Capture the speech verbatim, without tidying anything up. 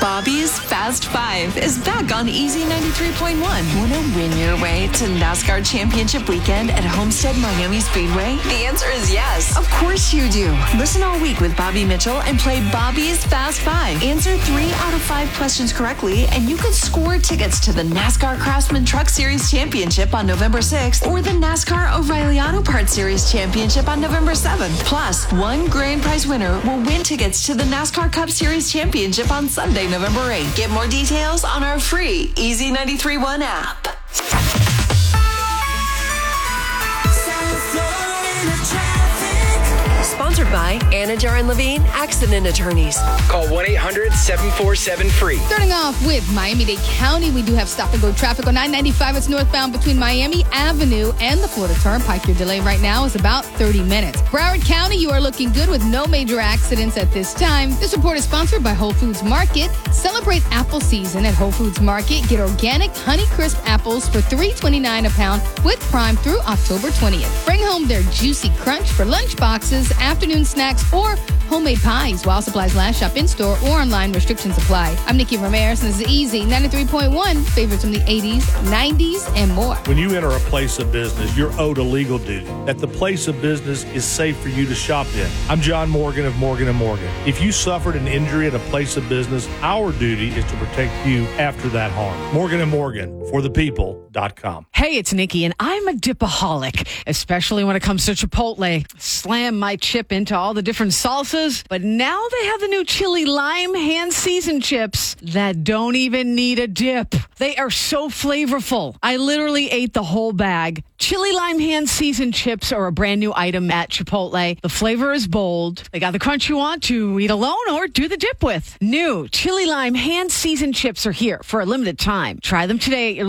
Bobby's Fast Five is back on Easy ninety-three point one. Want to win your way to NASCAR Championship Weekend at Homestead Miami Speedway? The answer is yes. Of course you do. Listen all week with Bobby Mitchell and play Bobby's Fast Five. Answer three out of five questions correctly, and you could score tickets to the NASCAR Craftsman Truck Series Championship on November sixth or the NASCAR O'Reilly Auto Parts Series Championship on November seventh. Plus, one grand prize winner will win tickets to the NASCAR Cup Series Championship on Sunday, November eighth. Get more details on our free Easy ninety-three point one app. Sponsored by Anna Jar and Levine Accident Attorneys. Call one eight hundred seven four seven free. Starting off with Miami-Dade County, we do have stop-and-go traffic on nine ninety-five. It's northbound between Miami Avenue and the Florida Turnpike. Your delay right now is about thirty minutes. Broward County, you are looking good with no major accidents at this time. This report is sponsored by Whole Foods Market. Celebrate apple season at Whole Foods Market. Get organic Honeycrisp apples for three dollars and twenty-nine cents a pound with Prime through October twentieth. Bring home their juicy crunch for lunch boxes, afternoon snacks, or homemade pies while supplies last. Shop in-store or online. Restrictions apply. I'm Nikki Ramirez, and this is Easy ninety-three point one. Favorites from the eighties, nineties, and more. When you enter a place of business, you're owed a legal duty that the place of business is safe for you to shop in. I'm John Morgan of Morgan and Morgan. If you suffered an injury at a place of business, our duty is to protect you after that harm. Morgan and Morgan, for the people dot com. Hey, it's Nikki, and I'm a dipaholic, especially when it comes to Chipotle. Slam my chip into all the different salsas, but now they have the new chili lime hand seasoned chips that don't even need a dip. They are so flavorful. I literally ate the whole bag. Chili lime hand seasoned chips are a brand new item at Chipotle. The flavor is bold. They got the crunch you want to eat alone or do the dip with. New chili lime hand seasoned chips are here for a limited time. Try them today at your